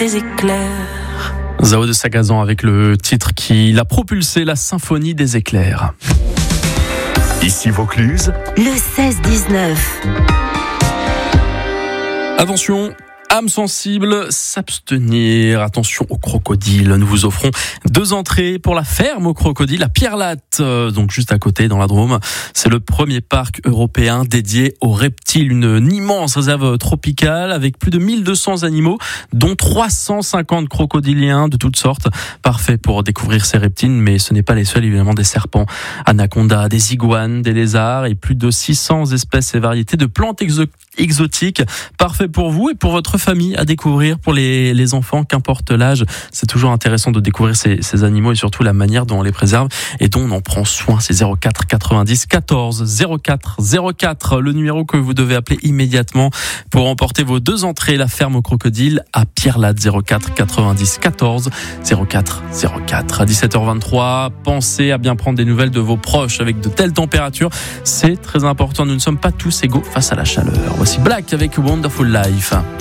des éclairs. Zao de Sagazan avec le titre qui l'a propulsé, la symphonie des éclairs. Ici Vaucluse, le 16-19. Attention, âme sensible, s'abstenir. Attention aux crocodiles. Nous vous offrons 2 entrées pour la ferme aux crocodiles à Pierre-Latte, donc juste à côté dans la Drôme. C'est le premier parc européen dédié aux reptiles. Une immense réserve tropicale avec plus de 1200 animaux, dont 350 crocodiliens de toutes sortes. Parfait pour découvrir ces reptiles, mais ce n'est pas les seuls, évidemment, des serpents, anacondas, des iguanes, des lézards et plus de 600 espèces et variétés de plantes exotiques. Parfait pour vous et pour votre famille à découvrir, pour les enfants, qu'importe l'âge. C'est toujours intéressant de découvrir ces animaux et surtout la manière dont on les préserve et dont on en prend soin. C'est 04 90 14 04 04, le numéro que vous devez appeler immédiatement pour remporter vos 2 entrées. La ferme aux crocodiles à Pierre-Latte, 04 90 14 04 04. À 17h23, pensez à bien prendre des nouvelles de vos proches avec de telles températures. C'est très important. Nous ne sommes pas tous égaux face à la chaleur. Voici Black avec Wonderful Life.